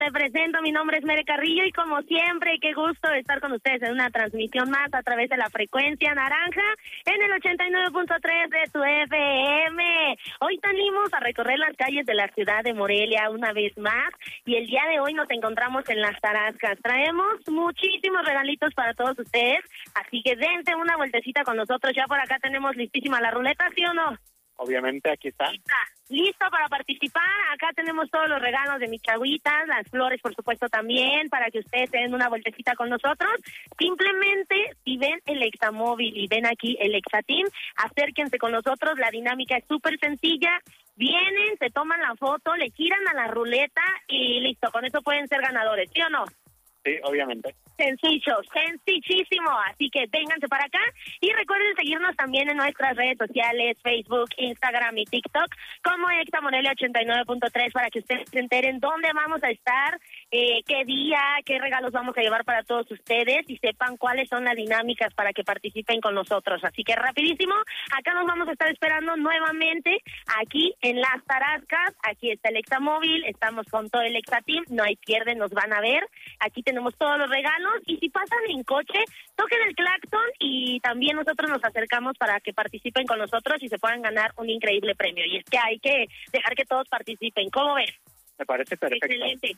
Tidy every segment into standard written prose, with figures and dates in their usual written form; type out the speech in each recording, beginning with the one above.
te presento, mi nombre es Mere Carrillo y como siempre, qué gusto estar con ustedes en una transmisión más a través de la frecuencia naranja en el 89.3 de tu FM. Hoy salimos a recorrer las calles de la ciudad de Morelia una vez más y el día de hoy nos encontramos en Las Tarascas. Traemos muchísimos regalitos para todos ustedes, así que dense una vueltecita con nosotros. Ya por acá tenemos listísima la ruleta, ¿sí o no? Obviamente, aquí está. Listo para participar. Acá tenemos todos los regalos de mis chagüitas, las flores, por supuesto, también, para que ustedes se den una vueltecita con nosotros. Simplemente, si ven el Examóvil y ven aquí el Exateam, acérquense con nosotros. La dinámica es súper sencilla. Vienen, se toman la foto, le giran a la ruleta y listo. Con eso pueden ser ganadores, ¿sí o no? Sí, obviamente. Sencillo, sencillísimo, así que vénganse para acá y recuerden seguirnos también en nuestras redes sociales, Facebook, Instagram y TikTok como Exa Morelia 89.3 para que ustedes se enteren dónde vamos a estar, qué día, qué regalos vamos a llevar para todos ustedes y sepan cuáles son las dinámicas para que participen con nosotros. Así que rapidísimo, acá nos vamos a estar esperando nuevamente aquí en Las Tarascas. Aquí está el Examóvil, estamos con todo el Exateam, no hay pierde, nos van a ver. Aquí tenemos todos los regalos y si pasan en coche, toquen el claxon y también nosotros nos acercamos para que participen con nosotros y se puedan ganar un increíble premio. Y es que hay que dejar que todos participen. ¿Cómo ves? Me parece perfecto. Excelente.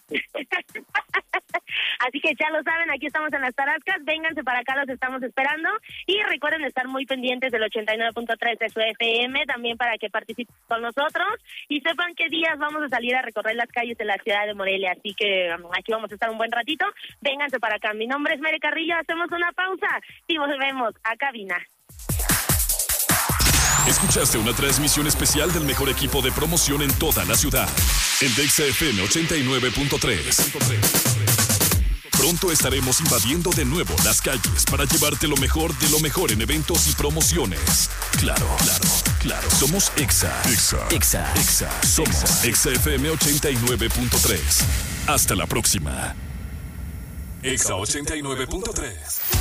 Así que ya lo saben, aquí estamos en Las Tarascas, vénganse para acá, los estamos esperando y recuerden estar muy pendientes del 89.3 de su FM también para que participen con nosotros y sepan qué días vamos a salir a recorrer las calles de la ciudad de Morelia, así que aquí vamos a estar un buen ratito, vénganse para acá. Mi nombre es Mere Carrillo, hacemos una pausa y volvemos a cabina. Escuchaste una transmisión especial del mejor equipo de promoción en toda la ciudad. En Dexa FM 89.3. Pronto estaremos invadiendo de nuevo las calles para llevarte lo mejor de lo mejor en eventos y promociones. Claro. Somos Exa. Somos Exa FM 89.3. Hasta la próxima. Exa 89.3.